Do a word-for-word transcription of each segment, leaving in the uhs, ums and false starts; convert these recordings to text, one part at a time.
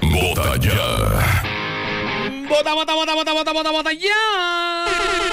Vota ya. Vota, vota, vota, vota, vota, vota, vota ya.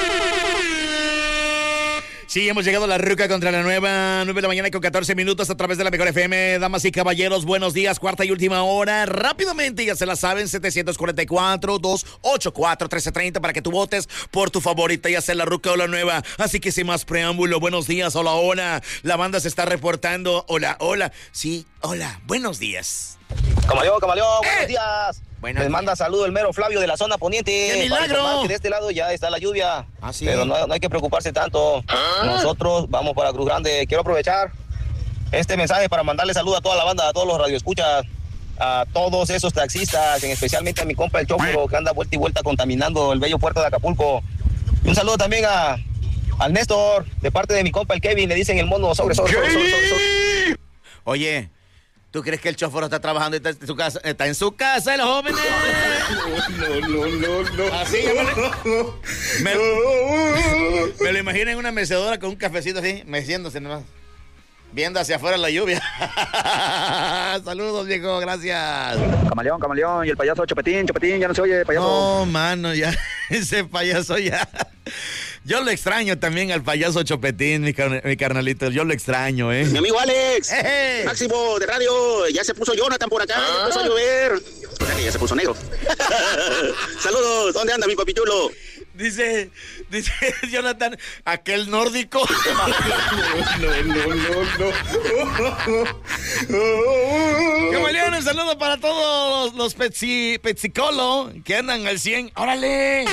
Sí, hemos llegado a la ruca contra la nueva, nueve de la mañana con catorce minutos a través de la Mejor F M. Damas y caballeros, buenos días, cuarta y última hora. Rápidamente, ya se la saben, setecientos cuarenta y cuatro, doscientos ochenta y cuatro, trece treinta para que tú votes por tu favorita, ya sea la ruca o la nueva. Así que sin más preámbulo, buenos días, hola, hola. La banda se está reportando, hola, hola. Sí, hola, buenos días. Camaleón, camaleón, ¡Eh! buenos días. Buenos Les días. manda saludo el mero Flavio de la zona poniente. ¡Qué Para milagro! informar que de este lado ya está la lluvia. Ah, sí. Pero no, no hay que preocuparse tanto. ¿Ah? Nosotros vamos para Cruz Grande. Quiero aprovechar este mensaje para mandarle saludo a toda la banda, a todos los radioescuchas, a todos esos taxistas, en especialmente a mi compa el Chocoro, que anda vuelta y vuelta contaminando el bello puerto de Acapulco. Y un saludo también a, al Néstor, de parte de mi compa el Kevin, le dicen el mono sobre, sobre, sobre, sobre, sobre, sobre. Oye, ¿tú crees que el chofer está trabajando y está en su casa? Está en su casa, el joven. No, no, no, no. Así, me, me lo imagino en una mecedora con un cafecito así, meciéndose nomás, viendo hacia afuera la lluvia. Saludos, viejo, gracias. Camaleón, camaleón, y el payaso Chopetín, Chopetín, ya no se oye, payaso. No, mano, ya, ese payaso ya. Yo lo extraño también al payaso Chopetín, mi, car- mi carnalito, yo lo extraño, ¿eh? Mi amigo Alex, ¡Eh! Máximo de radio, ya se puso Jonathan por acá, ya empezó a llover. O sea que ya se puso negro. Saludos, ¿dónde anda mi papichulo? Dice, dice Jonathan, aquel nórdico. No, no, no, no. Camaleón, un saludo para todos los, los petsi, petsicolo que andan al cien. ¡Órale!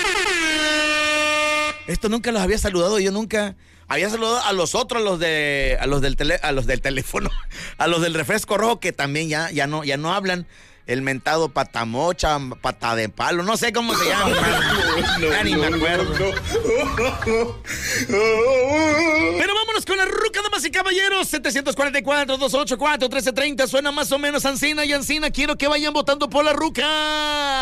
Esto nunca los había saludado, yo nunca había saludado a los otros, a los de, a los del tele, a los del teléfono, a los del refresco rojo que también ya, ya no, ya no hablan. El mentado patamocha, pata de palo, no sé cómo se llama. No, Ya ni me acuerdo. no, no. Pero vámonos con la ruca, damas y caballeros. setecientos cuarenta y cuatro, doscientos ochenta y cuatro, trece treinta. Suena más o menos Ancina y Ancina. Quiero que vayan votando por la ruca.